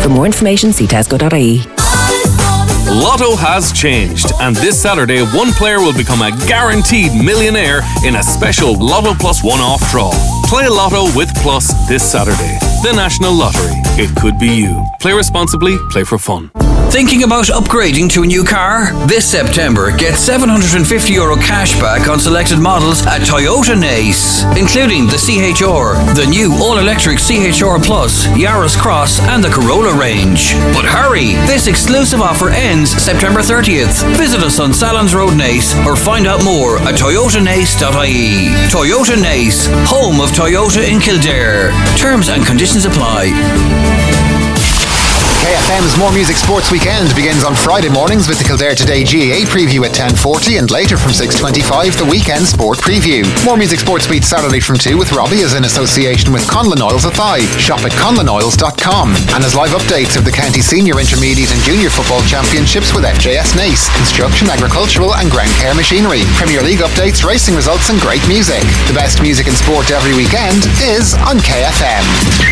For more information, see tesco.ie. Lotto has changed, and this Saturday, one player will become a guaranteed millionaire in a special Lotto Plus one-off draw. Play Lotto with Plus this Saturday. The National Lottery. It could be you. Play responsibly, play for fun. Thinking about upgrading to a new car? This September, get €750 cash back on selected models at Toyota Nace, including the CHR, the new all-electric CHR Plus, Yaris Cross and the Corolla range. But hurry! This exclusive offer ends September 30th. Visit us on Salons Road Nace or find out more at toyotanace.ie. Toyota Nace, home of Toyota in Kildare. Terms and conditions apply. KFM's More Music Sports Weekend begins on Friday mornings with the Kildare Today GAA preview at 10:40 and later from 6:25 the Weekend Sport Preview. More Music Sports Beat Saturday from 2 with Robbie is in association with Conlon Oils Athy. Shop at conlonoils.com and as live updates of the County Senior, Intermediate and Junior Football Championships with FJS Nace, Construction, Agricultural and Ground Care Machinery. Premier League updates, racing results and great music. The best music and sport every weekend is on KFM.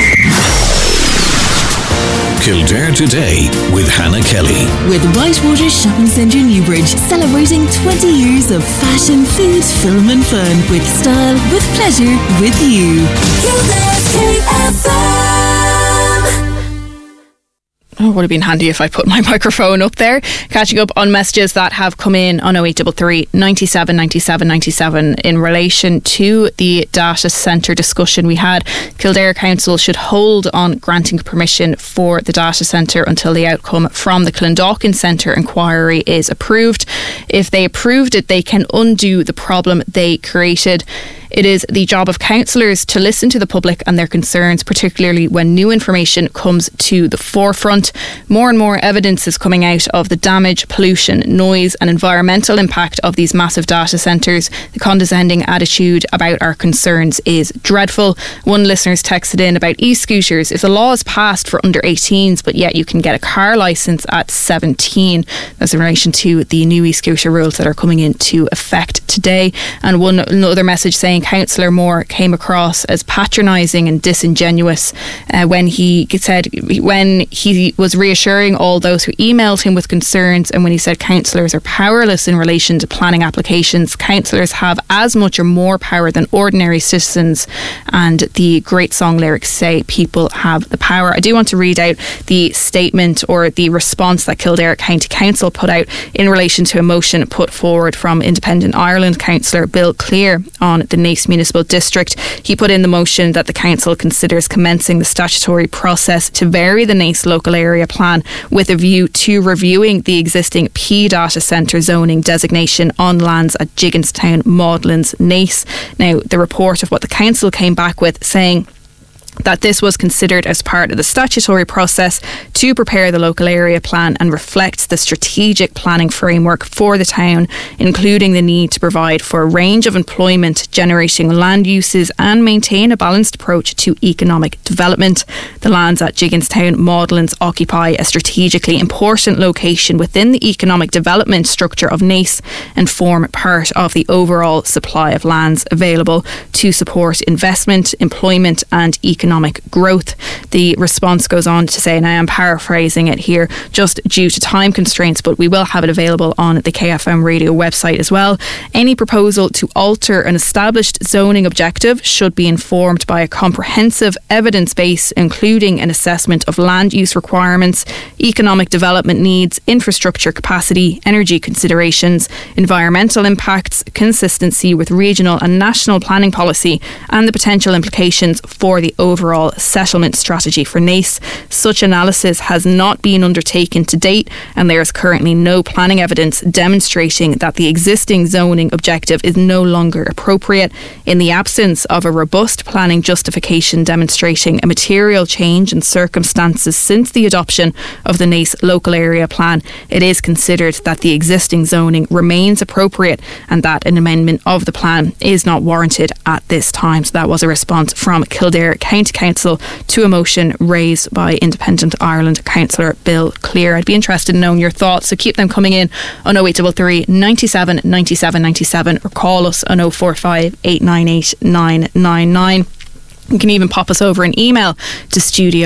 Kildare Today with Hannah Kelly. With Whitewater Shopping Centre Newbridge, celebrating 20 years of fashion, food, film and fun. With style, with pleasure, with you. Kildare KFM. Oh, it would have been handy if I put my microphone up there. Catching up on messages that have come in on 0833 97 97 97 in relation to the data centre discussion we had. Kildare Council should hold on granting permission for the data centre until the outcome from the Clondalkin Centre inquiry is approved. If they approved it, they can undo the problem they created. It is the job of councillors to listen to the public and their concerns, particularly when new information comes to the forefront. More and more evidence is coming out of the damage, pollution, noise and environmental impact of these massive data centres. The condescending attitude about our concerns is dreadful. One listener's texted in about e-scooters. If the law is passed for under 18s, but yet you can get a car licence at 17. That's in relation to the new e-scooter rules that are coming into effect today. And another message saying Councillor Moore came across as patronising and disingenuous when he was reassuring all those who emailed him with concerns, and when he said councillors are powerless in relation to planning applications. Councillors have as much or more power than ordinary citizens, and the great song lyrics say people have the power. I do want to read out the statement or the response that Kildare County Council put out in relation to a motion put forward from Independent Ireland councillor Bill Clear on the Nace Municipal District. He put in the motion that the council considers commencing the statutory process to vary the Nace local area plan with a view to reviewing the existing P data centre zoning designation on lands at Gigginstown, Maudlin's, Nace. Now, the report of what the council came back with saying that this was considered as part of the statutory process to prepare the local area plan and reflects the strategic planning framework for the town, including the need to provide for a range of employment generating land uses and maintain a balanced approach to economic development. The lands at Gigginstown Maudlins occupy a strategically important location within the economic development structure of Nace and form part of the overall supply of lands available to support investment, employment and economic growth. The response goes on to say, and I am paraphrasing it here just due to time constraints, but we will have it available on the KFM radio website as well. Any proposal to alter an established zoning objective should be informed by a comprehensive evidence base, including an assessment of land use requirements, economic development needs, infrastructure capacity, energy considerations, environmental impacts, consistency with regional and national planning policy, and the potential implications for the overall settlement strategy for Nace. Such analysis has not been undertaken to date, and there is currently no planning evidence demonstrating that the existing zoning objective is no longer appropriate. In the absence of a robust planning justification demonstrating a material change in circumstances since the adoption of the Nace local area plan, it is considered that the existing zoning remains appropriate and that an amendment of the plan is not warranted at this time. So that was a response from Kildare County Council to a motion raised by Independent Ireland councillor Bill Clear. I'd be interested in knowing your thoughts, so keep them coming in on 0833 97 97 97 or call us on 045 898 999. You can even pop us over an email to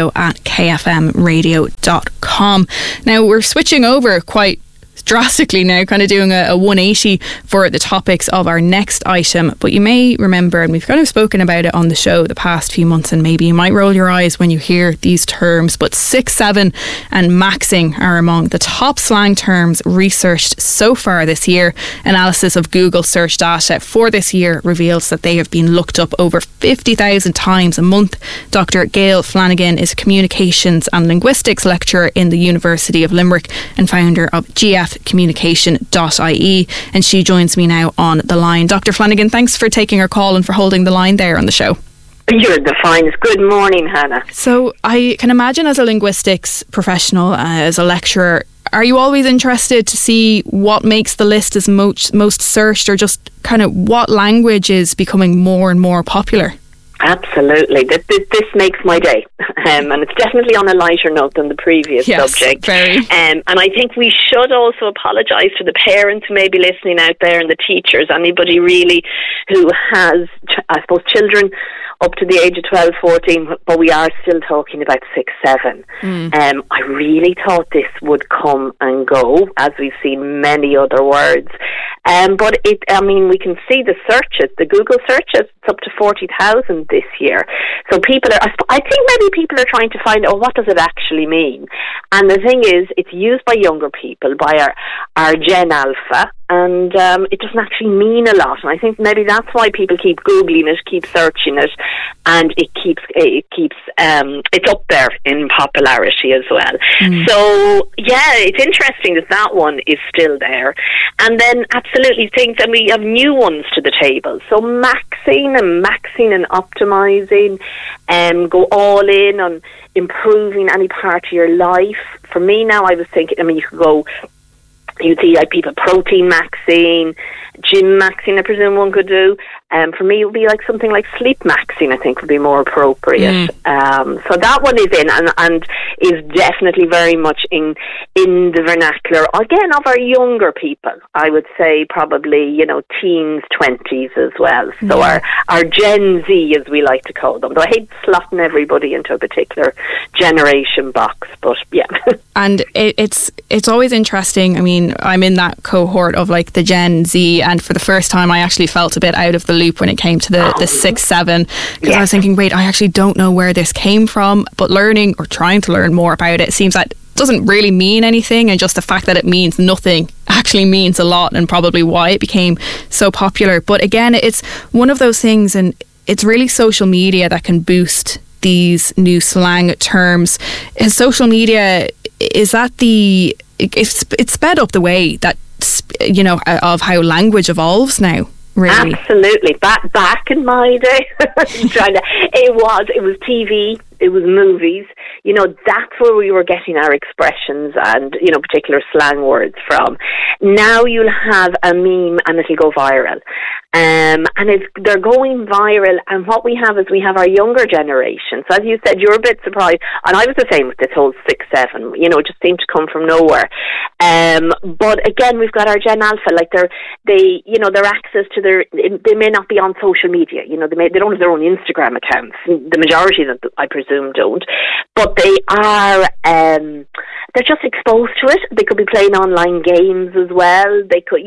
studio@kfmradio.com. Now, we're switching over quite drastically now, kind of doing a 180 for the topics of our next item. But you may remember, and we've kind of spoken about it on the show the past few months, and maybe you might roll your eyes when you hear these terms, but 6-7 and maxing are among the top slang terms researched so far this year. Analysis of Google search data for this year reveals that they have been looked up over 50,000 times a month. Dr. Gail Flanagan is a communications and linguistics lecturer in the University of Limerick and founder of gfcommunication.ie, and she joins me now on the line. Dr. Flanagan, thanks for taking our call and for holding the line there on the show. You're the finest. Good morning, Hannah. So I can imagine, as a linguistics professional, as a lecturer, are you always interested to see what makes the list as most searched, or just kind of what language is becoming more and more popular? Absolutely. This makes my day. And it's definitely on a lighter note than the previous subject. Very. And I think we should also apologise to the parents who may be listening out there, and the teachers, anybody really who has, I suppose, children up to the age of 12, 14, but we are still talking about 6-7. I really thought this would come and go, as we've seen many other words. But we can see the searches, the Google searches, it's up to 40,000 this year. So I think maybe people are trying to find out, what does it actually mean? And the thing is, it's used by younger people, by our Gen Alpha, and it doesn't actually mean a lot. And I think maybe that's why people keep Googling it, keep searching it, and it's up there in popularity as well. So yeah, it's interesting that one is still there. And then absolutely think that we have new ones to the table. So maxing and optimizing, go all in on improving any part of your life. For me now, I was thinking, you'd see like people protein maxing, gym maxing, I presume one could do. For me, it would be like something like sleep maxing, I think would be more appropriate. So that one is in and is definitely very much in the vernacular, again, of our younger people. I would say probably, teens, 20s as well. So our Gen Z, as we like to call them. Though I hate slotting everybody into a particular generation box, but yeah. And it's always interesting. I mean, I'm in that cohort of like the Gen Z, and for the first time I actually felt a bit out of the loop when it came to the 6-7, because I was thinking, wait, I actually don't know where this came from, but learning or trying to learn more about it seems that it doesn't really mean anything, and just the fact that it means nothing actually means a lot, and probably why it became so popular. But again, it's one of those things, and it's really social media that can boost these new slang terms. Is social media, is that it's sped up the way that, of how language evolves now? Really? Absolutely. Back in my day, it was TV, it was movies. That's where we were getting our expressions and, particular slang words from. Now you'll have a meme and it'll go viral. And they're going viral, and what we have is we have our younger generation. So as you said, you're a bit surprised, and I was the same with this whole 6-7, it just seemed to come from nowhere. But again, we've got our Gen Alpha, like their access to they may not be on social media, they don't have their own Instagram accounts. The majority of them, I presume, don't, but they are, they're just exposed to it. They could be playing online games as well. They could,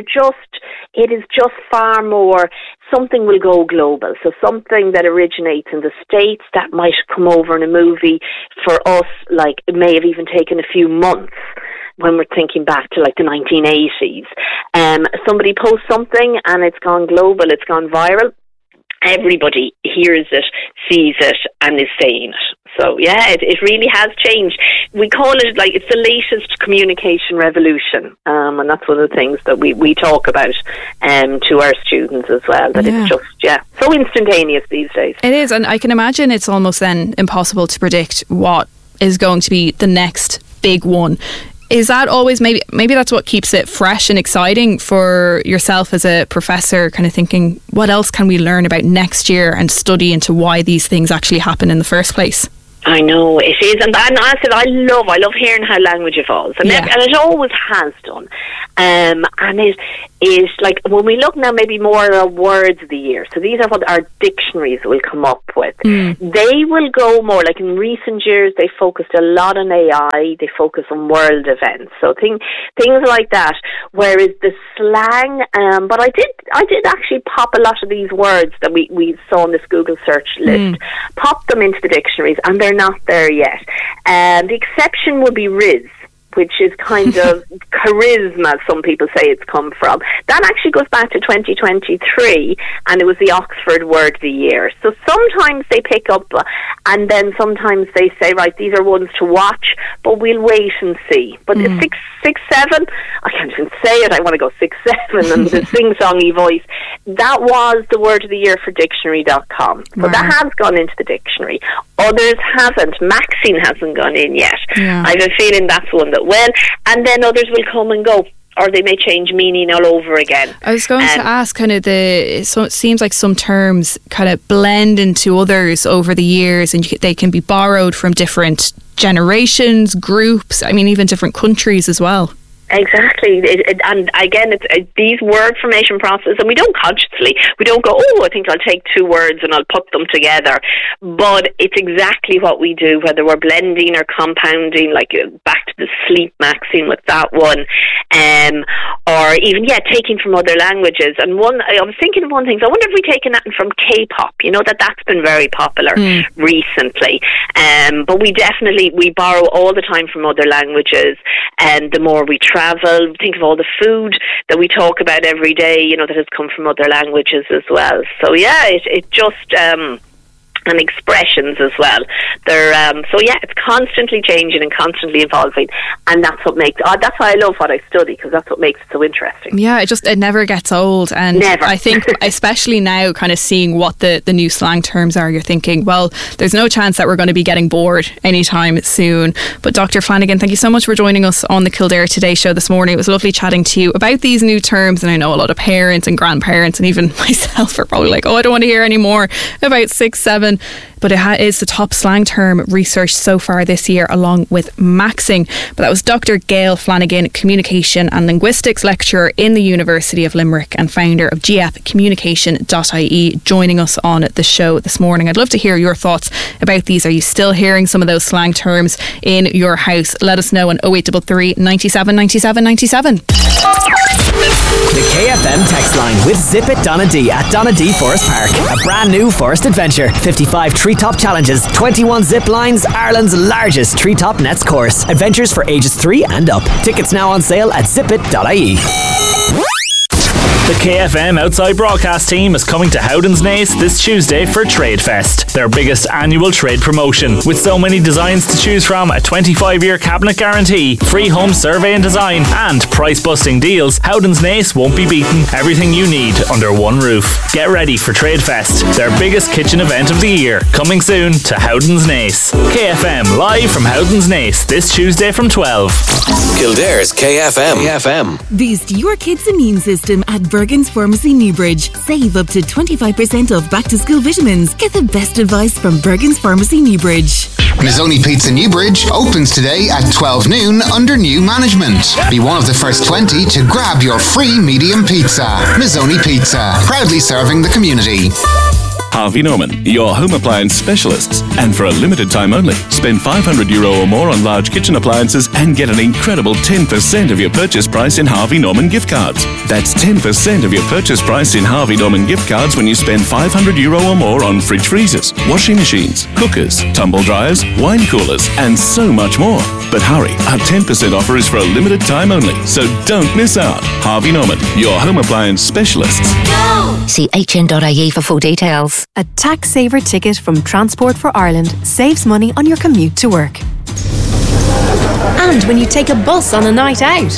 it is just far more, something will go global. So something that originates in the States that might come over in a movie, for us, like, it may have even taken a few months when we're thinking back to like the 1980s. Somebody posts something and it's gone global, it's gone viral. Everybody hears it, sees it, and is saying it. So yeah, it really has changed. We call it like it's the latest communication revolution, and that's one of the things that we talk about to our students as well. That it's just so instantaneous these days. It is, and I can imagine it's almost then impossible to predict what is going to be the next big one. Is that always, maybe that's what keeps it fresh and exciting for yourself as a professor, kind of thinking, what else can we learn about next year and study into why these things actually happen in the first place? I know it is, and I said I love hearing how language evolves, and it always has done. And it is like when we look now, maybe more at words of the year. So these are what our dictionaries will come up with. They will go more like in recent years. They focused a lot on AI. They focus on world events, so things like that. Whereas the slang, but I did actually pop a lot of these words that we saw on this Google search list, pop them into the dictionaries, and they're not there yet. The exception would be Riz, which is kind of charisma, some people say it's come from. That actually goes back to 2023, and it was the Oxford Word of the Year. So sometimes they pick up, and then sometimes they say, right, these are ones to watch, but we'll wait and see. But 6-7, I can't even say it, I want to go 6-7, and the sing-songy voice, that was the Word of the Year for dictionary.com. So that has gone into the dictionary. Others haven't. Maxine hasn't gone in yet. Yeah. I have a feeling that's one that will, and then others will come and go, or they may change meaning all over again. I was going to ask kind of so it seems like some terms kind of blend into others over the years, and they can be borrowed from different generations, groups, I mean even different countries as well. Exactly, and again, it's these word formation process, and we don't go, I think I'll take two words and I'll put them together, but it's exactly what we do, whether we're blending or compounding, like back to the sleep maxine with that one, or even taking from other languages. And I was thinking of one thing, so I wonder if we've taken that from K-pop, that's been very popular recently, but we borrow all the time from other languages, and the more we travel, think of all the food that we talk about every day, that has come from other languages as well. So it just and expressions as well. They're it's constantly changing and constantly evolving, and that's what makes that's why I love what I study, because that's what makes it so interesting. Yeah, it never gets old, and never. I think especially now, kind of seeing what the new slang terms are, you're thinking, well, there's no chance that we're going to be getting bored anytime soon. But Dr. Flanagan, thank you so much for joining us on the Kildare Today show this morning. It was lovely chatting to you about these new terms, and I know a lot of parents and grandparents and even myself are probably like, I don't want to hear any more about 6-7. But it is the top slang term researched so far this year, along with maxing. But that was Dr. Gail Flanagan, Communication and Linguistics Lecturer in the University of Limerick and founder of gfcommunication.ie, joining us on the show this morning. I'd love to hear your thoughts about these. Are you still hearing some of those slang terms in your house? Let us know on 0833 97 97 97. The KFM text line with Zip It Donna D at Donna D Forest Park. A brand new forest adventure. 55 treetop challenges, 21 zip lines, Ireland's largest treetop nets course. Adventures for ages 3 and up. Tickets now on sale at zipit.ie. The KFM Outside Broadcast team is coming to Howden's Nace this Tuesday for Trade Fest, their biggest annual trade promotion. With so many designs to choose from, a 25-year cabinet guarantee, free home survey and design, and price-busting deals, Howden's Nace won't be beaten. Everything you need under one roof. Get ready for Trade Fest, their biggest kitchen event of the year. Coming soon to Howden's Nace. KFM live from Howden's Nace this Tuesday from 12. Kildare's KFM. Boost your kids' immune system at Bergen's Pharmacy Newbridge. Save up to 25% off back-to-school vitamins. Get the best advice from Bergen's Pharmacy Newbridge. Mazzoni Pizza Newbridge opens today at 12 noon under new management. Be one of the first 20 to grab your free medium pizza. Mazzoni Pizza, proudly serving the community. Harvey Norman, your home appliance specialists. And for a limited time only, spend €500 or more on large kitchen appliances and get an incredible 10% of your purchase price in Harvey Norman gift cards. That's 10% of your purchase price in Harvey Norman gift cards when you spend €500 or more on fridge freezers, washing machines, cookers, tumble dryers, wine coolers, and so much more. But hurry, our 10% offer is for a limited time only, so don't miss out. Harvey Norman, your home appliance specialists. Go! See hn.ie for full details. A tax saver ticket from Transport for Ireland saves money on your commute to work. And when you take a bus on a night out.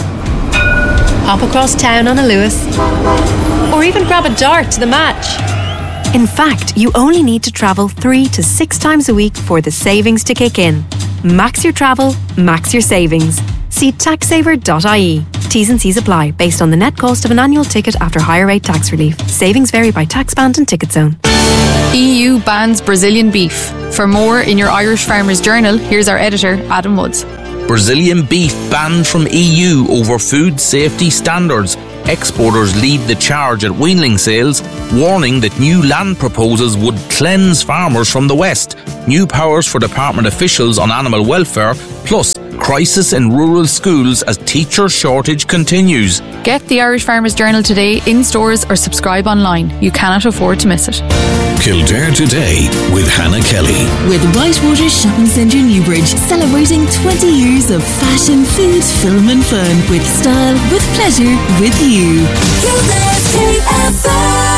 Hop across town on a Lewis. Or even grab a dart to the match. In fact, you only need to travel 3 to 6 times a week for the savings to kick in. Max your travel, max your savings. See taxsaver.ie. T's and C's apply based on the net cost of an annual ticket after higher rate tax relief. Savings vary by tax band and ticket zone. EU bans Brazilian beef. For more in your Irish Farmers Journal, here's our editor, Adam Woods. Brazilian beef banned from EU over food safety standards. Exporters lead the charge at weanling sales, warning that new land proposals would cleanse farmers from the West. New powers for department officials on animal welfare, plus crisis in rural schools as teacher shortage continues. Get the Irish Farmers Journal today in stores or subscribe online. You cannot afford to miss it. Kildare Today with Hannah Kelly. With Whitewater Shopping Centre Newbridge, celebrating 20 years of fashion, food, film and fun. With style, with pleasure, with you. Kildare KFM.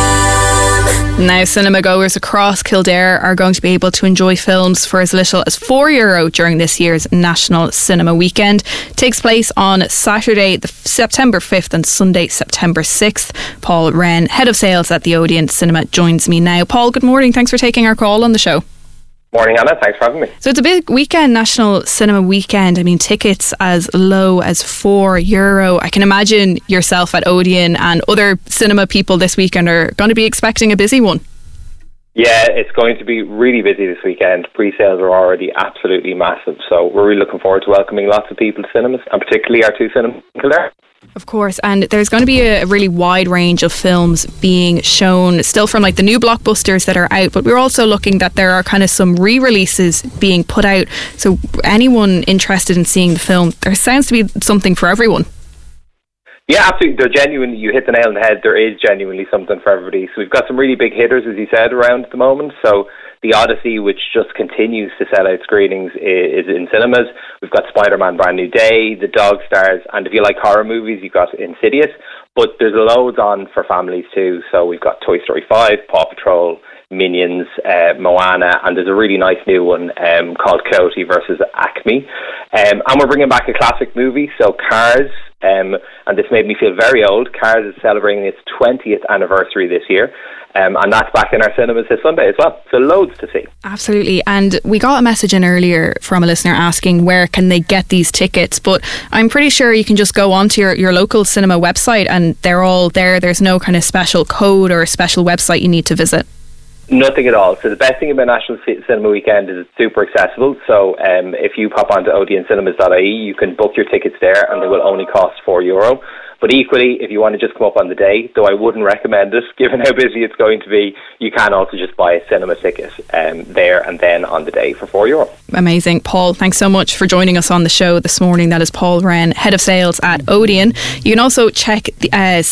Now, cinema goers across Kildare are going to be able to enjoy films for as little as €4 during this year's National Cinema Weekend. It takes place on Saturday, September 5th and Sunday, September 6th. Paul Wren, Head of Sales at the Odeon Cinema, joins me now. Paul, good morning. Thanks for taking our call on the show. Morning, Anna. Thanks for having me. So it's a big weekend, National Cinema Weekend. I mean, tickets as low as €4. I can imagine yourself at Odeon and other cinema people this weekend are going to be expecting a busy one. Yeah, it's going to be really busy this weekend. Pre-sales are already absolutely massive, so we're really looking forward to welcoming lots of people to cinemas, and particularly our two cinemas in Kildare. Of course, and there's going to be a really wide range of films being shown, still from like the new blockbusters that are out, but we're also looking that there are kind of some re-releases being put out, so anyone interested in seeing the film, there sounds to be something for everyone. Yeah, absolutely. They're genuinely, you hit the nail on the head, there is genuinely something for everybody. So we've got some really big hitters, as you said, around at the moment. So The Odyssey, which just continues to sell out screenings, is in cinemas. We've got Spider-Man Brand New Day, The Dog Stars, and if you like horror movies, you've got Insidious. But there's loads on for families too. So we've got Toy Story 5, Paw Patrol, Minions, Moana, and there's a really nice new one called Coyote versus Acme. And we're bringing back a classic movie, so Cars, and this made me feel very old. Cars is celebrating its 20th anniversary this year. And that's back in our cinemas this Sunday as well. So loads to see. Absolutely. And we got a message in earlier from a listener asking where can they get these tickets. But I'm pretty sure you can just go onto your local cinema website and they're all there. There's no kind of special code or a special website you need to visit. Nothing at all. So the best thing about National Cinema Weekend is it's super accessible. So if you pop onto odeoncinemas.ie, you can book your tickets there and they will only cost €4. But equally, if you want to just come up on the day, though I wouldn't recommend it, given how busy it's going to be, you can also just buy a cinema ticket there and then on the day for €4. Amazing. Paul, thanks so much for joining us on the show this morning. That is Paul Wren, Head of Sales at Odeon. You can also check the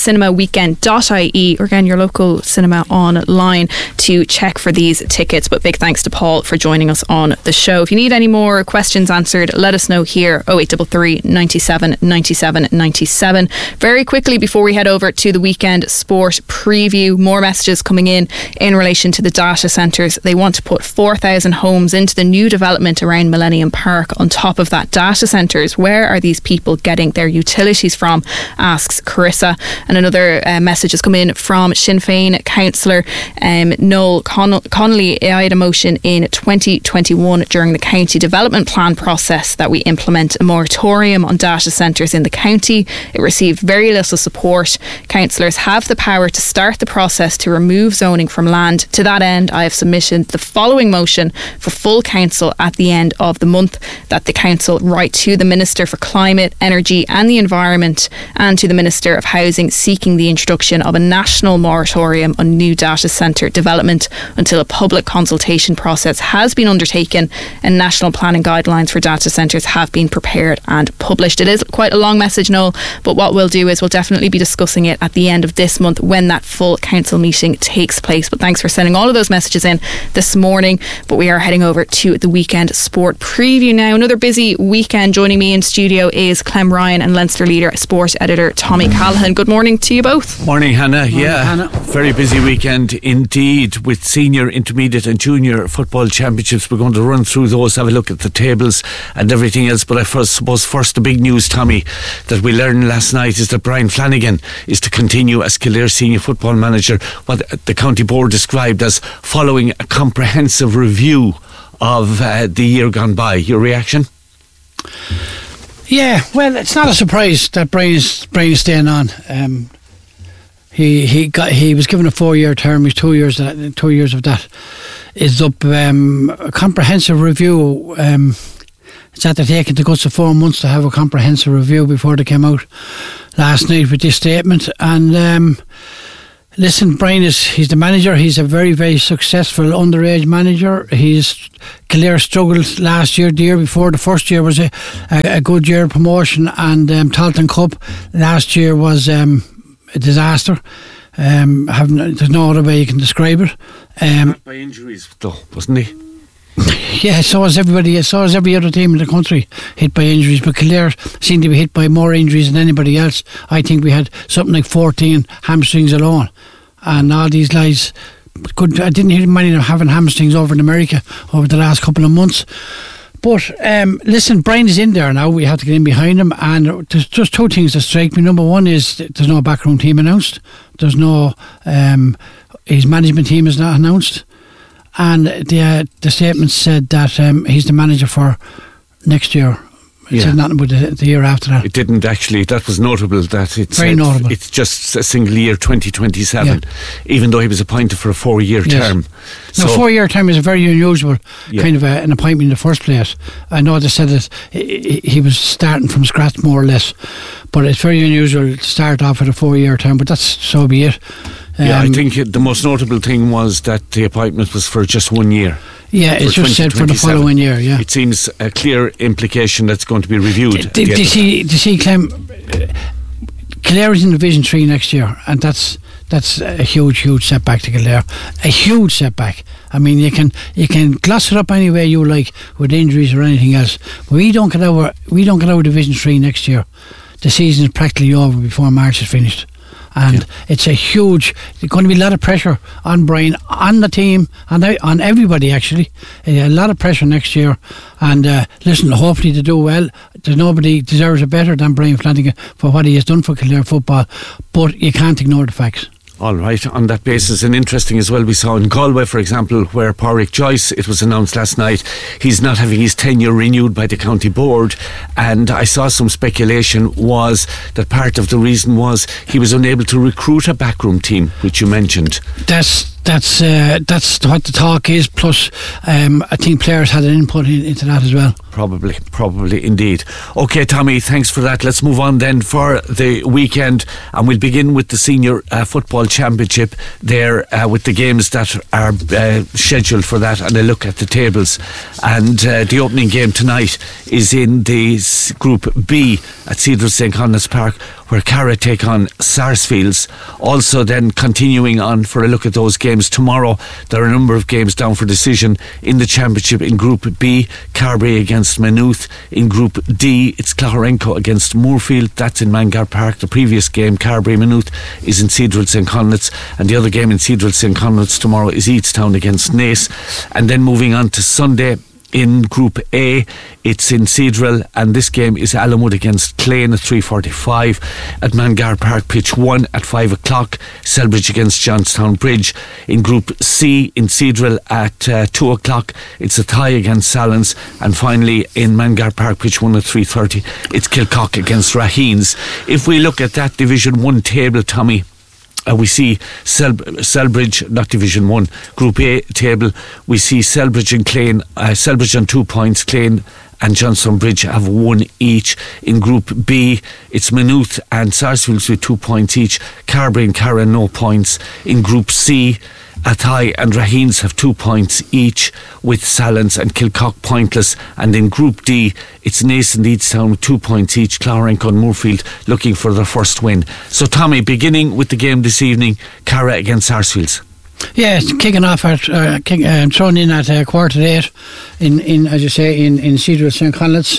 cinemaweekend.ie, or again, your local cinema online, to check for these tickets. But big thanks to Paul for joining us on the show. If you need any more questions answered, let us know here, 0833 97 97 97. Very quickly before we head over to the weekend sport preview, more messages coming in relation to the data centres. They want to put 4,000 homes into the new development around Millennium Park. On top of that, data centres, where are these people getting their utilities from, asks Carissa. And another message has come in from Sinn Féin councillor Noel Connolly. I had a motion in 2021 during the county development plan process that we implement a moratorium on data centres in the county. It received very little support. Councillors have the power to start the process to remove zoning from land. To that end, I have submitted the following motion for full council at the end of the month, that the council write to the Minister for Climate, Energy and the Environment and to the Minister of Housing seeking the introduction of a national moratorium on new data centre development until a public consultation process has been undertaken and national planning guidelines for data centres have been prepared and published. It is quite a long message, Noel, but what we'll do is we'll definitely be discussing it at the end of this month when that full council meeting takes place. But thanks for sending all of those messages in this morning. But we are heading over to the weekend sport preview now. Another busy weekend. Joining me in studio is Clem Ryan and Leinster Leader sport editor Tommy Callahan. Good morning to you both. Morning, Hannah. Very busy weekend indeed, with senior, intermediate and junior football championships. We're going to run through those, have a look at the tables and everything else. But I suppose first the big news, Tommy, that we learned last night is that Brian Flanagan is to continue as Kildare senior football manager, what the county board described as following a comprehensive review of the year gone by. Your reaction? Yeah, well, it's not a surprise that Brian's staying on. He was given a 4-year term. He's 2 years of that is up a comprehensive review. It's after taking the guts of 4 months to have a comprehensive review before they came out last night with this statement. And listen, Brian he's the manager. He's a very, very successful underage manager. Kildare struggled last year, the year before. The first year was a good year of promotion, and Talton Cup last year was a disaster. There's no other way you can describe it. By injuries, though, wasn't he? Yeah, so was everybody. So was every other team in the country hit by injuries. But Kildare seemed to be hit by more injuries than anybody else. I think we had something like 14 hamstrings alone, and all these guys. I didn't hear many of them having hamstrings over in America over the last couple of months. But listen, Brian is in there now. We have to get in behind him, and there's just two things that strike me. Number one is there's no backroom team announced. There's no his management team is not announced. And the statement said that he's the manager for next year. It said nothing about the year after that. It didn't actually. That was notable. That it's very notable. It's just a single year, 2027, even though he was appointed for a 4-year term. Now, 4-year term is a very unusual kind of an appointment in the first place. I know they said that he was starting from scratch more or less, but it's very unusual to start off with a 4-year term. But that's so be it. I think the most notable thing was that the appointment was for just 1 year. Yeah, it's just said for the following year, yeah. It seems a clear implication that's going to be reviewed. Do you see, Clem, Kildare is in Division 3 next year, and that's a huge setback to Kildare. A huge setback. I mean, you can gloss it up any way you like with injuries or anything else. But we don't get our Division 3 next year. The season is practically over before March is finished. And it's there's going to be a lot of pressure on Brian, on the team, and on everybody actually. A lot of pressure next year. And listen, hopefully they do well. There's nobody deserves it better than Brian Flanagan for what he has done for Kildare football. But you can't ignore the facts. All right, on that basis, and interesting as well, we saw in Galway, for example, where Pádraig Joyce, it was announced last night, he's not having his tenure renewed by the county board, and I saw some speculation was that part of the reason was he was unable to recruit a backroom team, which you mentioned. That's what the talk is. Plus, I think players had an input into that as well. Probably indeed. Okay, Tommy, thanks for that. Let's move on then for the weekend, and we'll begin with the Senior Football Championship there with the games that are scheduled for that, and a look at the tables. And the opening game tonight is in the Group B at Cedar St. Conleth's Park, where Carra take on Sarsfields. Also then continuing on for a look at those games tomorrow, there are a number of games down for decision in the championship. In Group B, Carbery against Maynooth. In Group D, it's Clougharenco against Moorfield. That's in Mangar Park. The previous game, Carbery Maynooth, is in Cedral St. Conleth's, and the other game in Cedral St. Conleth's tomorrow is Eatstown against Naas. And then moving on to Sunday, in Group A, it's in Cedral, and this game is Allenwood against Clane at 3:45 at Mangar Park, pitch 1 at 5 o'clock. Selbridge against Johnstown Bridge. In Group C, in Cedral at 2 o'clock, it's Athy against Sallins, and finally in Mangar Park, pitch 1 at 3:30, it's Kilcock against Raheens. If we look at that Division 1 table, Tommy, we see Selbridge, not Division 1, Group A table, we see Selbridge and Clane, Selbridge on 2 points, Clane and Johnstown Bridge have 1 each. In Group B, it's Maynooth and Sarsfields with 2 points each, Carbery and Carra no points. In Group C, Athy and Raheens have 2 points each, with Sallins and Kilcock pointless. And in Group D, it's Naas and Eatstown with 2 points each, Clougharenco and Moorfield looking for their first win. So Tommy, beginning with the game this evening, Carra against Sarsfields. Yeah, it's kicking off at thrown in at 8:15 in as you say in Cedar St. Conleth's.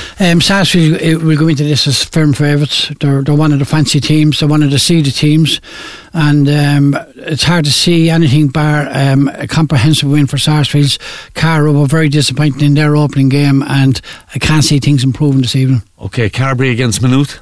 Sarsfield will go into this as firm favourites. They're one of the fancy teams. They're one of the seeded teams, and it's hard to see anything bar a comprehensive win for Sarsfields. Carra were very disappointing in their opening game, and I can't see things improving this evening. Okay, Carbery against Maynooth.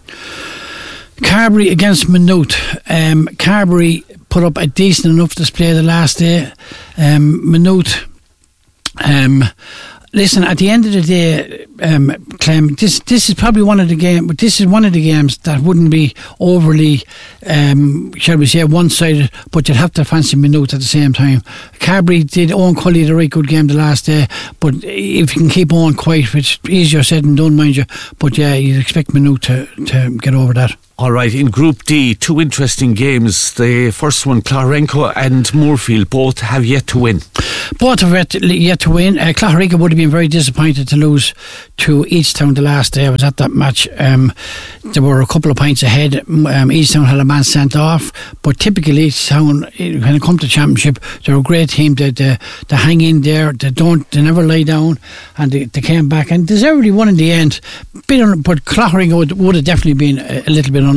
Carbery against Maynooth. Carbery put up a decent enough display the last day. Maynooth, Listen, at the end of the day, Clem, this is probably one of the games. But this is one of the games that wouldn't be overly, shall we say, one-sided. But you'd have to fancy Maynooth at the same time. Carbery did Owen Cully a very good game the last day. But if you can keep Owen quiet, which is easier said than done, mind you. But yeah, you'd expect Maynooth to get over that. All right, in Group D, two interesting games. The first one, Clough-Renco and Moorfield, both have yet to win. Both have yet to win. Clough-Renco would have been very disappointed to lose to Easttown the last day. I was at that match. There were a couple of points ahead. Easttown had a man sent off, but typically Easttown, when it comes to championship, they're a great team. They hang in there. They never lay down, and they came back and deservedly won in the end. But Clough-Renco would have definitely been a little bit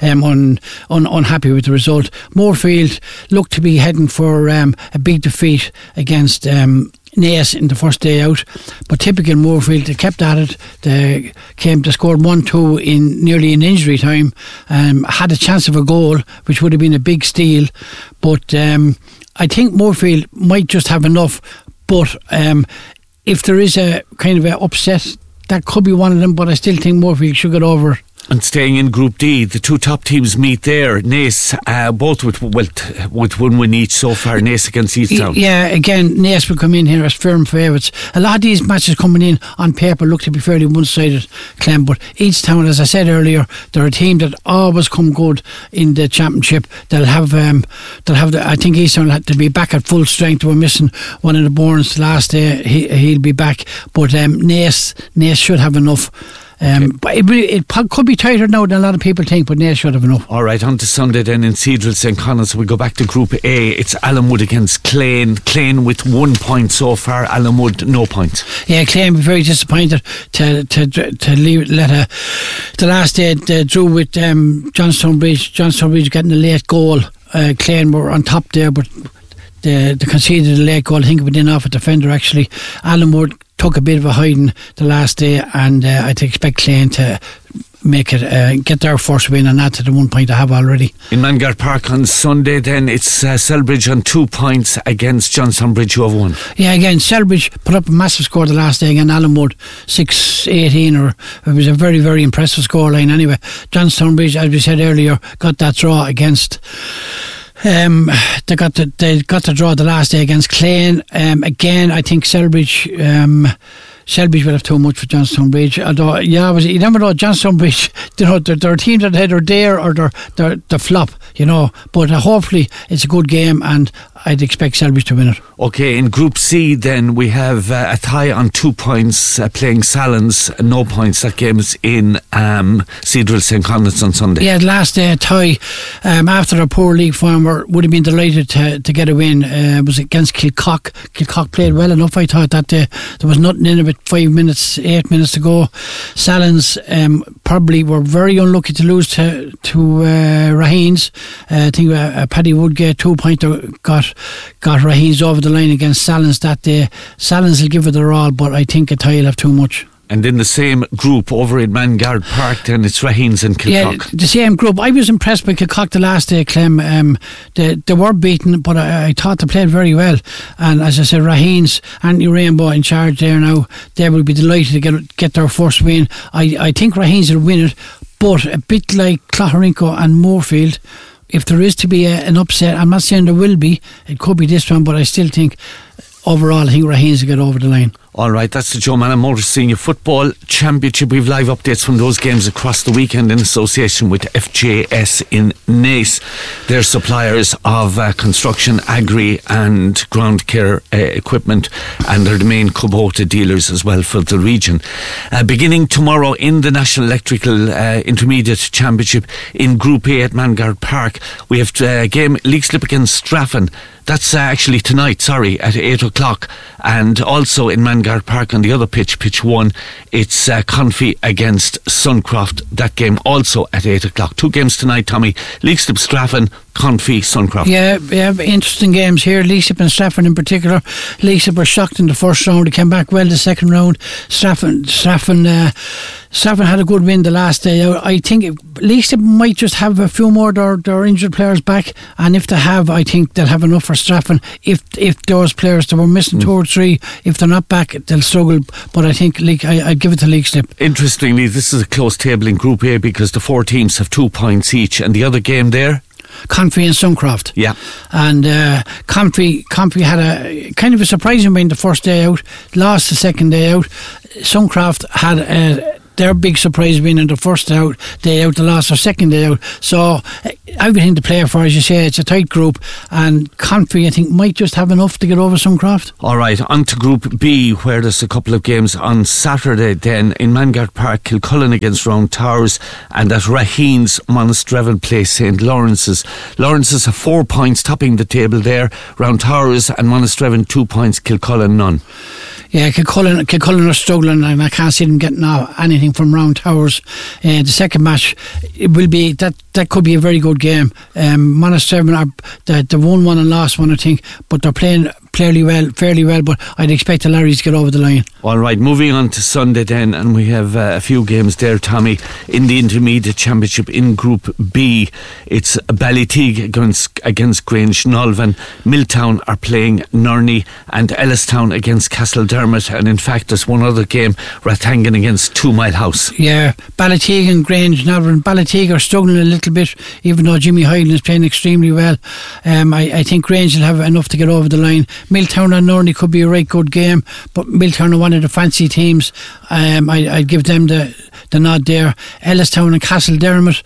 unhappy with the result. Moorfield looked to be heading for a big defeat against Naas in the first day out, but typical Moorfield, they kept at it. They scored 1-2 nearly in injury time, had a chance of a goal which would have been a big steal, but I think Moorfield might just have enough. But if there is a kind of an upset, that could be one of them, but I still think Moorfield should get over. And staying in Group D, the two top teams meet there. Naas, both with one win each so far. Naas against Easttown. Yeah, again, Naas will come in here as firm favourites. A lot of these matches coming in on paper look to be fairly one-sided, Clem. But Easttown, as I said earlier, they're a team that always come good in the championship. They'll have I think Easttown will have to be back at full strength. We're missing one of the Borns last day. He'll be back, but Naas should have enough. But it could be tighter now than a lot of people think, but Naas should have enough. All right, on to Sunday then in Cedral St. Connors. We go back to Group A. It's Allenwood against Clane. Clane with 1 point so far. Allenwood no points. Yeah, Clane were very disappointed to let the last day they drew with Johnstone Bridge. Johnstone Bridge getting a late goal. Clane were on top there, but they conceded a late goal. I think it went in off a defender actually. Allenwood took a bit of a hiding the last day, and I'd expect Clane to make it get their first win and add to the 1 point they have already. In Mangard Park on Sunday then it's Selbridge on 2 points against Johnstone Bridge, who have won. Yeah, again Selbridge put up a massive score the last day against Allenwood, 6-18, or it was a very, very impressive scoreline anyway. Johnstone Bridge, as we said earlier, got that draw against they got the draw the last day against Clane. Again, I think Selbridge will have too much for Johnstone Bridge. Although, you never know. Johnstone Bridge, they're a team that either there or they're flop, But hopefully it's a good game, and I'd expect Selbridge to win it. Okay, in Group C then we have a tie on 2 points playing Salins, no points. That game is in Cedral St. Connors on Sunday. Yeah, last day tie after a poor league form, would have been delighted to get a win. It was against Kilcock. Kilcock played well enough, I thought, that day. There was nothing in it with 8 minutes to go. Salins probably were very unlucky to lose to Raheens. I think Paddy Woodgate 2 pointer got Raheens over the line against Salins that day. Salins will give it their all, but I think a tie will have too much. And in the same group over in Mangard Park then it's Raheens and Kilcock. Yeah, the same group. I was impressed by Kilcock the last day, Clem. They were beaten, but I thought they played very well. And as I said, Raheens, Anthony Rainbow in charge there now, they will be delighted to get their first win. I think Raheens will win it, but a bit like Clough-Renco and Moorfield, if there is to be an upset, I'm not saying there will be, it could be this one, but I still think overall I think Raheens will get over the line. Alright, that's the Joe Mann Motors Senior Football Championship. We've live updates from those games across the weekend in association with FJS in Naas. They're suppliers of construction, agri and ground care equipment, and they're the main Kubota dealers as well for the region. Beginning tomorrow in the National Electrical Intermediate Championship in Group A at Mangard Park, we have game Leixlip against Straffan. That's actually tonight, at 8 o'clock. And also in Mangard Park on the other pitch, pitch 1, it's Confi against Suncroft. That game also at 8 o'clock. 2 games tonight, Tommy. Leixlip, Straffan, Confi, Suncroft. Yeah, interesting games here. Leixlip and Straffan in particular. Leixlip were shocked in the first round. They came back well the second round. Straffan Strafford had a good win the last day out. I think Leixlip might just have a few more of their injured players back, and if they have, I think they'll have enough for Strafford. If those players that were missing 2 or 3, if they're not back, they'll struggle. But I think I'd give it to Leixlip. Interestingly, this is a close table in Group A because the 4 teams have 2 points each, and the other game there, Confrey and Suncroft. Yeah. And Confrey had a kind of a surprising win the first day out, lost the second day out. Suncroft had their big surprise win on the first day out, they lost their second day out. So everything to play for, as you say. It's a tight group, and Confrey, I think, might just have enough to get over Suncroft. Alright, on to Group B, where there's a couple of games on Saturday then. In Mangard Park, Kilcullen against Round Towers, and at Raheen's, Monasterevin play St. Lawrence's. Lawrence's have 4 points topping the table there. Round Towers and Monasterevin 2 points, Kilcullen none. Yeah, Kilcullen are struggling, and I can't see them getting anything from Round Towers. The second match, it will be that could be a very good game. Monasterevin are they won one and lost one, I think, but they're playing fairly well. But I'd expect the Larrys to get over the line. All right, moving on to Sunday then, and we have a few games there, Tommy. In the Intermediate Championship in Group B, it's Ballyteague against Grange Nolvan. Milltown are playing Nurney, and Ellistown against Castledermot. And in fact, there's one other game, Rathangan against 2 Mile House. Yeah, Ballyteague and Grange Nolvan. Ballyteague are struggling a little bit, even though Jimmy Hyland is playing extremely well. I think Grange will have enough to get over the line. Milltown and Nurney could be a right good game, but Milltown are one of the fancy teams. I'd give them the nod there. Ellistown and Castledermot.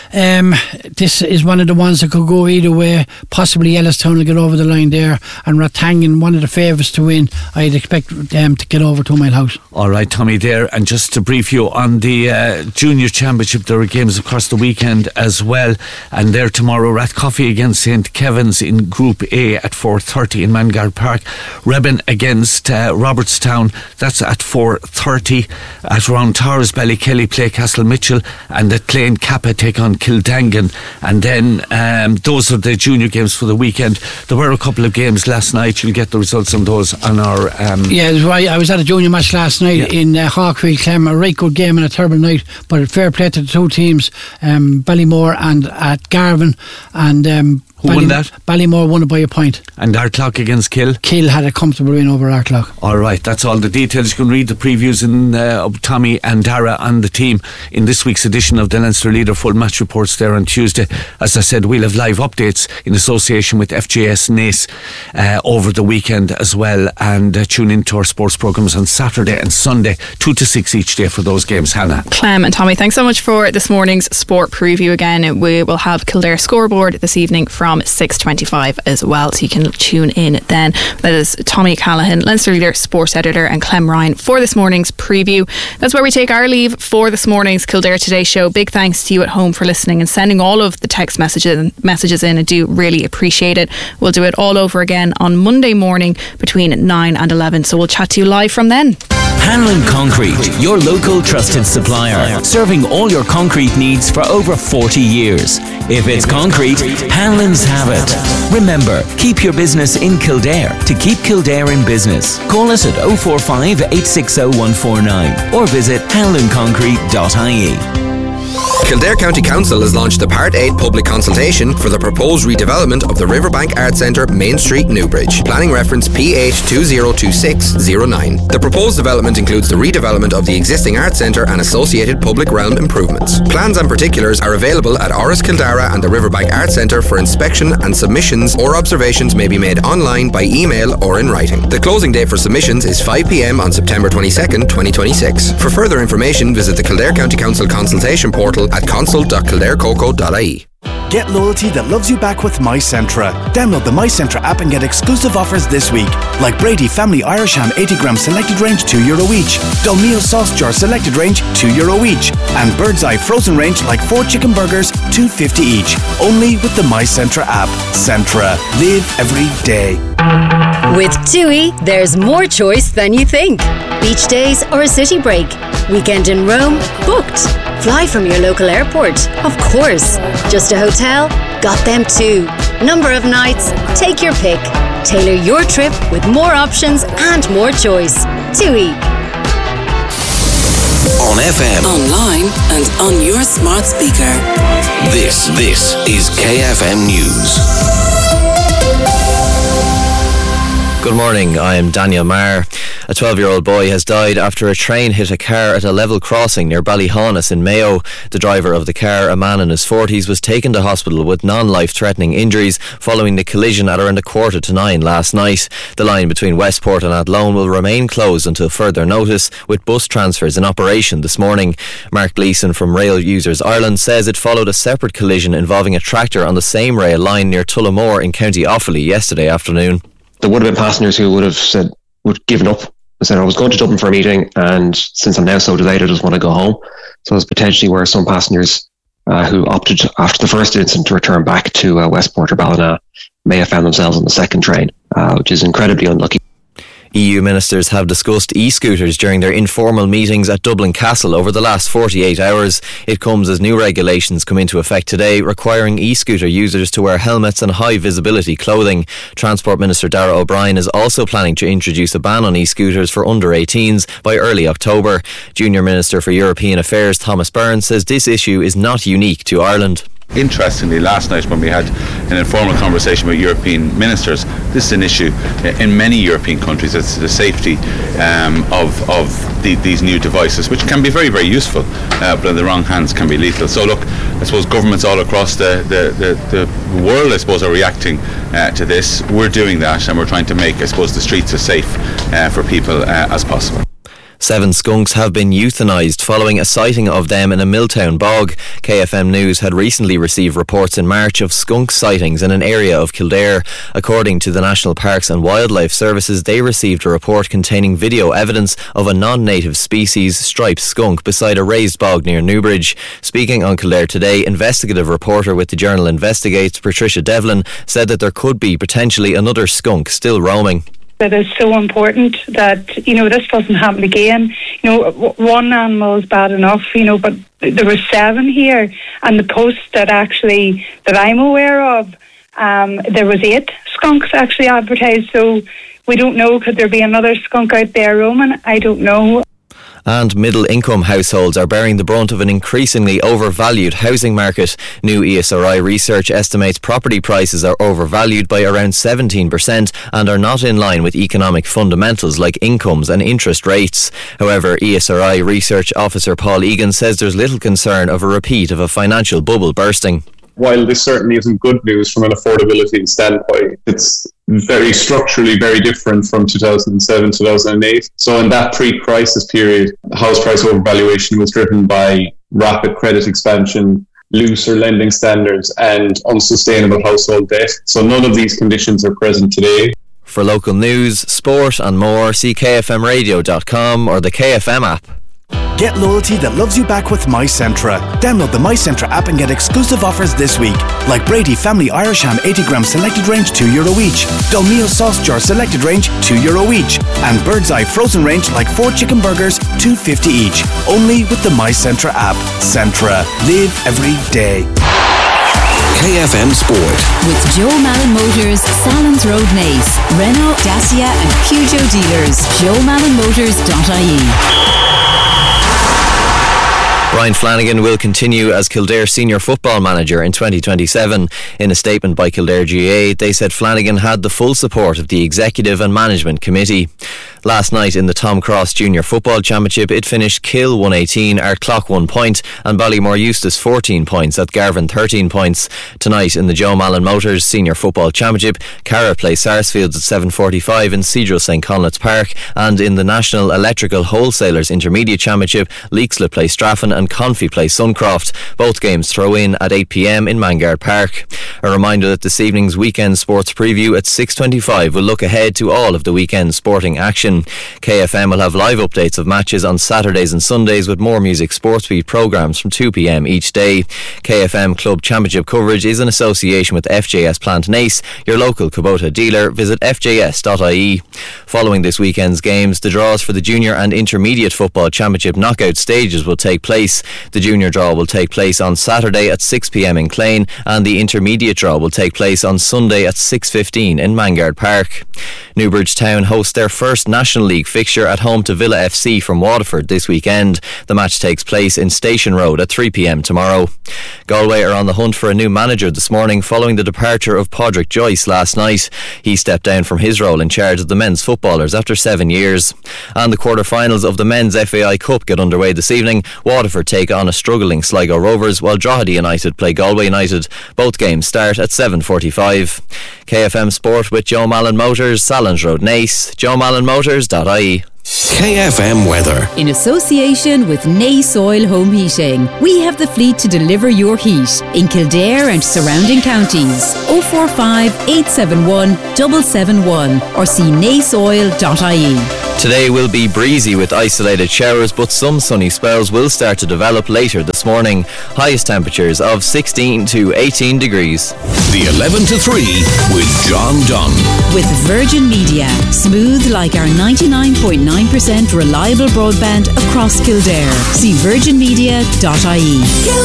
This is one of the ones that could go either way. Possibly Ellistown will get over the line there, and Rathangan, one of the favourites to win. I'd expect them to get over 2 Mile House. Alright, Tommy there, and just to brief you on the Junior Championship, there are games across the weekend as well, and there tomorrow, Rathcoffey against St. Kevin's in Group A at 4:30 in Mangard Park. Rebben against Robertstown, that's at 4:30. At Round Towers, Ballykelly play Castle Mitchell, and at Clane Kappa take on Kildangan. And then those are the junior games for the weekend. There were a couple of games last night. You'll get the results on those on our yeah, I was at a junior match last night in Hawkfield Clem. A right good game and a terrible night, but fair play to the 2 teams, Ballymore and at Garvin. And who won that? Ballymore won it by a point. And Arklock against Kill? Kill had a comfortable win over Arklock. Alright, that's all the details. You can read the previews of Tommy and Dara and the team in this week's edition of the Leinster Leader Full Match Reports there on Tuesday. As I said, we'll have live updates in association with FJS Naas over the weekend as well, and tune into our sports programmes on Saturday and Sunday 2 to 6 each day for those games. Hannah, Clem and Tommy, thanks so much for this morning's sport preview. Again, we will have Kildare scoreboard this evening from 6:25 as well, so you can tune in then. That is Tommy Callahan, Leinster Leader Sports Editor, and Clem Ryan for this morning's preview. That's where we take our leave for this morning's Kildare Today show. Big thanks to you at home for listening and sending all of the text messages in. I do really appreciate it. We'll do it all over again on Monday morning between 9 and 11, so we'll chat to you live from then. Hanlon Concrete, your local trusted supplier, serving all your concrete needs for over 40 years. If it's concrete, Hanlon's have it. Remember, keep your business in Kildare to keep Kildare in business. Call us at 045 860 149 or visit hanlonconcrete.ie. Kildare County Council has launched a Part 8 public consultation for the proposed redevelopment of the Riverbank Art Centre, Main Street, Newbridge. Planning reference PH202609. The proposed development includes the redevelopment of the existing art centre and associated public realm improvements. Plans and particulars are available at Oris Kildara and the Riverbank Art Centre for inspection, and submissions or observations may be made online, by email or in writing. The closing date for submissions is 5 p.m. on September 22nd, 2026. For further information, visit the Kildare County Council consultation portal at consult.kildarecoco.ie. Get loyalty that loves you back with MyCentra. Download the MyCentra app and get exclusive offers this week, like Brady Family Irish Ham 80 gram selected range €2 each, Dolmio sauce jar selected range €2 each, and Bird's Eye frozen range like 4 chicken burgers $2.50 each. Only with the MyCentra app. Centra. Live every day. With TUI, there's more choice than you think. Beach days or a city break. Weekend in Rome? Booked. Fly from your local airport? Of course. Just a hotel? Got them too. Number of nights? Take your pick. Tailor your trip with more options and more choice. TUI. On FM. Online and on your smart speaker. This is KFM News. Good morning, I am Daniel Marr. A 12-year-old boy has died after a train hit a car at a level crossing near Ballyhaunis in Mayo. The driver of the car, a man in his 40s, was taken to hospital with non-life-threatening injuries following the collision at around 8:45 last night. The line between Westport and Athlone will remain closed until further notice, with bus transfers in operation this morning. Mark Gleeson from Rail Users Ireland says it followed a separate collision involving a tractor on the same rail line near Tullamore in County Offaly yesterday afternoon. There would have been passengers who would given up and said, I was going to Dublin for a meeting, and since I'm now so delayed, I just want to go home. So there's potentially where some passengers who opted after the first incident to return back to Westport or Ballina may have found themselves on the second train, which is incredibly unlucky. EU ministers have discussed e-scooters during their informal meetings at Dublin Castle over the last 48 hours. It comes as new regulations come into effect today, requiring e-scooter users to wear helmets and high visibility clothing. Transport Minister Darragh O'Brien is also planning to introduce a ban on e-scooters for under 18s by early October. Junior Minister for European Affairs Thomas Byrne says this issue is not unique to Ireland. Interestingly, last night when we had an informal conversation with European ministers, this is an issue in many European countries. It's the safety of these new devices, which can be very, very useful, but in the wrong hands can be lethal. So look, I suppose governments all across the world, I suppose, are reacting to this. We're doing that, and we're trying to make, I suppose, the streets as safe for people as possible. 7 skunks have been euthanised following a sighting of them in a Milltown bog. KFM News had recently received reports in March of skunk sightings in an area of Kildare. According to the National Parks and Wildlife Services, they received a report containing video evidence of a non-native species, striped skunk, beside a raised bog near Newbridge. Speaking on Kildare Today, investigative reporter with the journal Investigates, Patricia Devlin, said that there could be potentially another skunk still roaming. That is so important that, this doesn't happen again. One animal is bad enough, but there were 7 here, and the post that I'm aware of, there was 8 skunks actually advertised, so we don't know, could there be another skunk out there roaming? I don't know. And middle-income households are bearing the brunt of an increasingly overvalued housing market. New ESRI research estimates property prices are overvalued by around 17% and are not in line with economic fundamentals like incomes and interest rates. However, ESRI research officer Paul Egan says there's little concern of a repeat of a financial bubble bursting. While this certainly isn't good news from an affordability standpoint, it's very structurally very different from 2007, 2008. So in that pre-crisis period, house price overvaluation was driven by rapid credit expansion, looser lending standards and unsustainable household debt. So none of these conditions are present today. For local news, sport and more, see kfmradio.com or the KFM app. Get loyalty that loves you back with MyCentra. Download the MyCentra app and get exclusive offers this week, like Brady Family Irish Ham 80g selected range €2 each, Dolmio Sauce Jar selected range €2 each, and Bird's Eye frozen range like 4 chicken burgers $2.50 each. Only with the MyCentra app. Centra. Live every day. KFM Sport. With Joe Malin Motors, Salons Road Nace, Renault, Dacia and Peugeot dealers. JoeMalinMotors.ie. Brian Flanagan will continue as Kildare senior football manager in 2027. In a statement by Kildare GAA, they said Flanagan had the full support of the executive and management committee. Last night in the Tom Cross Junior Football Championship, it finished Kill 118, Ardclough 1 point and Ballymore Eustace 14 points, at Garvan 13 points. Tonight in the Joe Malin Motors Senior Football Championship, Carra play Sarsfields at 7:45 in Cedral St Conleth's Park, and in the National Electrical Wholesalers Intermediate Championship, Leixlip play Straffan and Confey play Suncroft. Both games throw in at 8 p.m. in Mangard Park. A reminder that this evening's weekend sports preview at 6:25 will look ahead to all of the weekend sporting action. KFM will have live updates of matches on Saturdays and Sundays with more music sports beat programmes from 2 p.m. each day. KFM Club Championship coverage is in association with FJS Plant Nace, your local Kubota dealer. Visit fjs.ie. Following this weekend's games, the draws for the Junior and Intermediate Football Championship knockout stages will take place. The Junior draw will take place on Saturday at 6 p.m. in Clane, and the Intermediate draw will take place on Sunday at 6:15 in Mangard Park. Newbridge Town host their first national National League fixture at home to Villa FC from Waterford this weekend. The match takes place in Station Road at 3 p.m. tomorrow. Galway are on the hunt for a new manager this morning following the departure of Padraig Joyce last night. He stepped down from his role in charge of the men's footballers after 7 years. And the quarter-finals of the men's FAI Cup get underway this evening. Waterford take on a struggling Sligo Rovers, while Drogheda United play Galway United. Both games start at 7:45. KFM Sport with Joe Malin Motors, Salons Road, Nace. JoeMalinMotors.ie. KFM weather. In association with Nace Oil Home Heating, we have the fleet to deliver your heat in Kildare and surrounding counties. 045 871 771 or see naceoil.ie. Today will be breezy with isolated showers, but some sunny spells will start to develop later this morning. Highest temperatures of 16 to 18 degrees. The 11 to 3 with John Dunn. With Virgin Media, smooth like our 99.9% reliable broadband across Kildare. See virginmedia.ie.